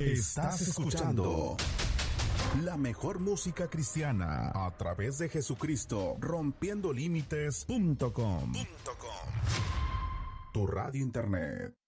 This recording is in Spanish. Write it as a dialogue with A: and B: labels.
A: Estás escuchando la mejor música cristiana a través de Jesucristo, rompiendolímites.com. Tu radio internet.